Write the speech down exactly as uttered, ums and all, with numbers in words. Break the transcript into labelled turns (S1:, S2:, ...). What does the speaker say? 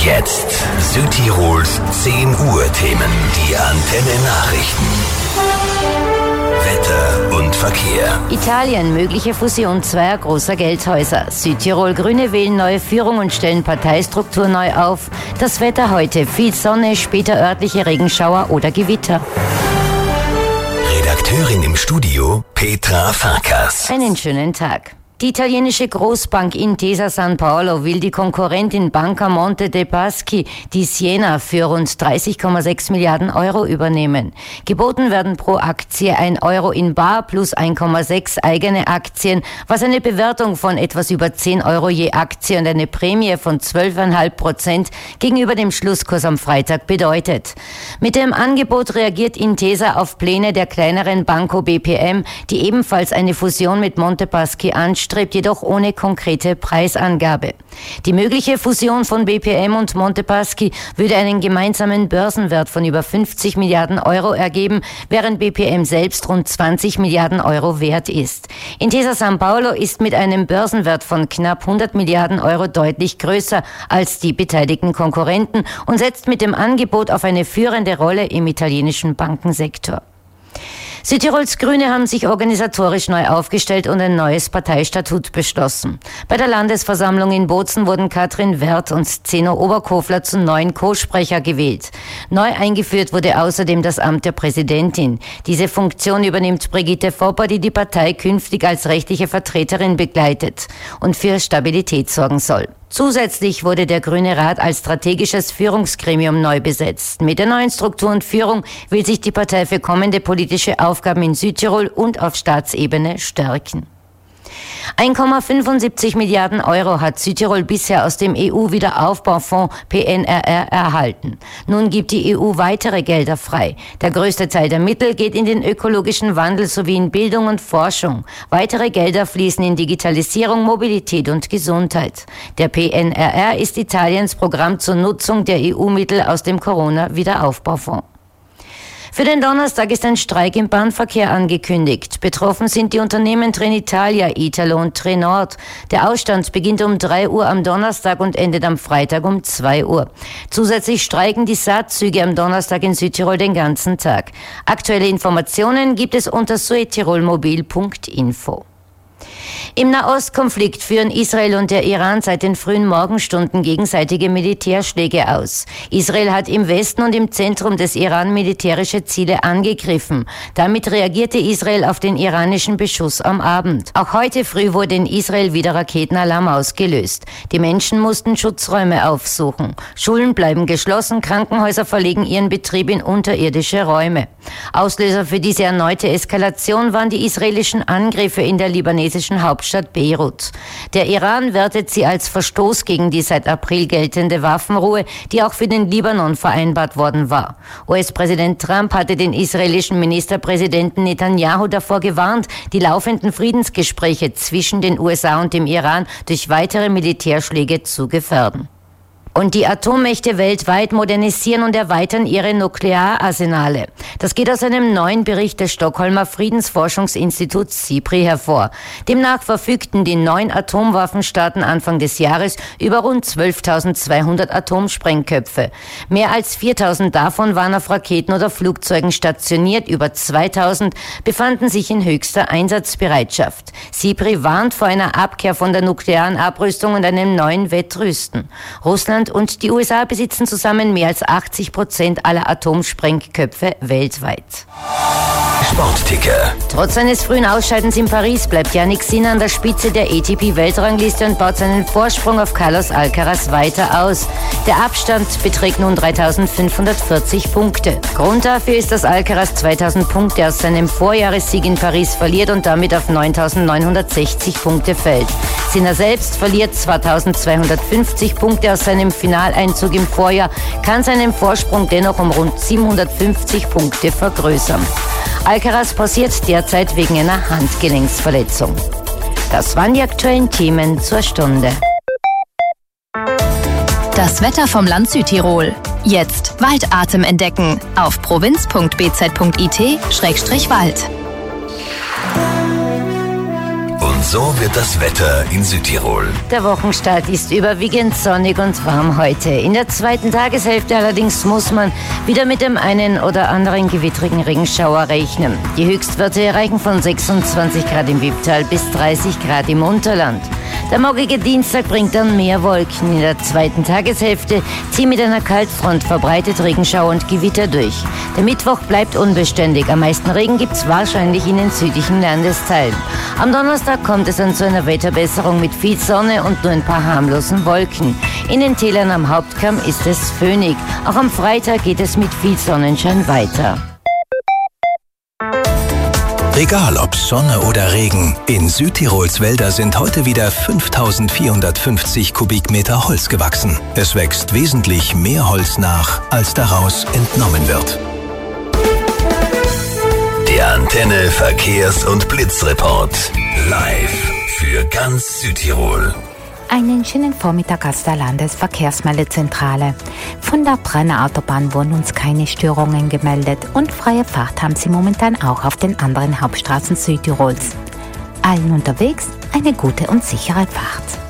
S1: jetzt Südtirols zehn Uhr Themen, die Antenne Nachrichten. Wetter und Verkehr.
S2: Italien, mögliche Fusion zweier großer Geldhäuser. Südtirol Grüne wählen neue Führung und stellen Parteistruktur neu auf. Das Wetter heute, viel Sonne, später örtliche Regenschauer oder Gewitter.
S1: Redakteurin im Studio, Petra Farkas.
S2: Einen schönen Tag. Die italienische Großbank Intesa San Paolo will die Konkurrentin Banca Monte dei Paschi, die Siena, für rund dreißig Komma sechs Milliarden Euro übernehmen. Geboten werden pro Aktie ein Euro in bar plus eins Komma sechs eigene Aktien, was eine Bewertung von etwas über zehn Euro je Aktie und eine Prämie von zwölf Komma fünf Prozent gegenüber dem Schlusskurs am Freitag bedeutet. Mit dem Angebot reagiert Intesa auf Pläne der kleineren Banco B P M, die ebenfalls eine Fusion mit Monte Paschi anstrebt, jedoch ohne konkrete Preisangabe. Die mögliche Fusion von B P M und Monte Paschi würde einen gemeinsamen Börsenwert von über fünfzig Milliarden Euro ergeben, während B P M selbst rund zwanzig Milliarden Euro wert ist. Intesa San Paolo ist mit einem Börsenwert von knapp hundert Milliarden Euro deutlich größer als die beteiligten Konkurrenten und setzt mit dem Angebot auf eine führende Rolle im italienischen Bankensektor. Südtirols Grüne haben sich organisatorisch neu aufgestellt und ein neues Parteistatut beschlossen. Bei der Landesversammlung in Bozen wurden Katrin Werth und Zeno Oberkofler zu neuen Co-Sprecher gewählt. Neu eingeführt wurde außerdem das Amt der Präsidentin. Diese Funktion übernimmt Brigitte Fopper, die die Partei künftig als rechtliche Vertreterin begleitet und für Stabilität sorgen soll. Zusätzlich wurde der Grüne Rat als strategisches Führungsgremium neu besetzt. Mit der neuen Struktur und Führung will sich die Partei für kommende politische Aufgaben in Südtirol und auf Staatsebene stärken. eins Komma fünfundsiebzig Milliarden Euro hat Südtirol bisher aus dem E U-Wiederaufbaufonds P N R R erhalten. Nun gibt die E U weitere Gelder frei. Der größte Teil der Mittel geht in den ökologischen Wandel sowie in Bildung und Forschung. Weitere Gelder fließen in Digitalisierung, Mobilität und Gesundheit. Der P N R R ist Italiens Programm zur Nutzung der E U-Mittel aus dem Corona-Wiederaufbaufonds. Für den Donnerstag ist ein Streik im Bahnverkehr angekündigt. Betroffen sind die Unternehmen Trenitalia, Italo und Trenord. Der Ausstand beginnt um drei Uhr am Donnerstag und endet am Freitag um zwei Uhr. Zusätzlich streiken die Saatzüge am Donnerstag in Südtirol den ganzen Tag. Aktuelle Informationen gibt es unter suedtirolmobil punkt info. Im Nahostkonflikt führen Israel und der Iran seit den frühen Morgenstunden gegenseitige Militärschläge aus. Israel hat im Westen und im Zentrum des Iran militärische Ziele angegriffen. Damit reagierte Israel auf den iranischen Beschuss am Abend. Auch heute früh wurde in Israel wieder Raketenalarm ausgelöst. Die Menschen mussten Schutzräume aufsuchen. Schulen bleiben geschlossen, Krankenhäuser verlegen ihren Betrieb in unterirdische Räume. Auslöser für diese erneute Eskalation waren die israelischen Angriffe in der libanesischen Hauptstadt Beirut. Der Iran wertet sie als Verstoß gegen die seit April geltende Waffenruhe, die auch für den Libanon vereinbart worden war. U S-Präsident Trump hatte den israelischen Ministerpräsidenten Netanyahu davor gewarnt, die laufenden Friedensgespräche zwischen den U S A und dem Iran durch weitere Militärschläge zu gefährden. Und die Atommächte weltweit modernisieren und erweitern ihre Nukleararsenale. Das geht aus einem neuen Bericht des Stockholmer Friedensforschungsinstituts SIPRI hervor. Demnach verfügten die neun Atomwaffenstaaten Anfang des Jahres über rund zwölftausendzweihundert Atomsprengköpfe. Mehr als viertausend davon waren auf Raketen oder Flugzeugen stationiert, über zweitausend befanden sich in höchster Einsatzbereitschaft. SIPRI warnt vor einer Abkehr von der nuklearen Abrüstung und einem neuen Wettrüsten. Russland und die U S A besitzen zusammen mehr als achtzig Prozent aller Atomsprengköpfe weltweit.
S1: Sportticker.
S2: Trotz seines frühen Ausscheidens in Paris bleibt Jannik Sinner an der Spitze der A T P-Weltrangliste und baut seinen Vorsprung auf Carlos Alcaraz weiter aus. Der Abstand beträgt nun dreitausendfünfhundertvierzig Punkte. Grund dafür ist, dass Alcaraz zweitausend Punkte aus seinem Vorjahressieg in Paris verliert und damit auf neuntausendneunhundertsechzig Punkte fällt. Sinner selbst verliert zwar eintausendzweihundertfünfzig Punkte aus seinem Finaleinzug im Vorjahr, kann seinen Vorsprung dennoch um rund siebenhundertfünfzig Punkte vergrößern. Alcaraz pausiert derzeit wegen einer Handgelenksverletzung. Das waren die aktuellen Themen zur Stunde.
S3: Das Wetter vom Land Südtirol. Jetzt Waldatem entdecken auf provinz punkt b z punkt i t Schrägstrich Wald.
S1: so wird das Wetter in Südtirol.
S2: Der Wochenstart ist überwiegend sonnig und warm heute. In der zweiten Tageshälfte allerdings muss man wieder mit dem einen oder anderen gewittrigen Regenschauer rechnen. Die Höchstwerte erreichen von sechsundzwanzig Grad im Wipptal bis dreißig Grad im Unterland. Der morgige Dienstag bringt dann mehr Wolken. In der zweiten Tageshälfte ziehen mit einer Kaltfront verbreitet Regenschauer und Gewitter durch. Der Mittwoch bleibt unbeständig. Am meisten Regen gibt es wahrscheinlich in den südlichen Landesteilen. Am Donnerstag kommt es dann zu einer Wetterbesserung mit viel Sonne und nur ein paar harmlosen Wolken. In den Tälern am Hauptkamm ist es föhnig. Auch am Freitag geht es mit viel Sonnenschein weiter.
S1: Egal ob Sonne oder Regen, in Südtirols Wälder sind heute wieder fünftausendvierhundertfünfzig Kubikmeter Holz gewachsen. Es wächst wesentlich mehr Holz nach, als daraus entnommen wird. Der Antenne Verkehrs- und Blitzreport. Live für ganz Südtirol.
S4: Einen schönen Vormittag aus der Landesverkehrsmeldezentrale. Von der Brenner Autobahn wurden uns keine Störungen gemeldet und freie Fahrt haben sie momentan auch auf den anderen Hauptstraßen Südtirols. Allen unterwegs eine gute und sichere Fahrt.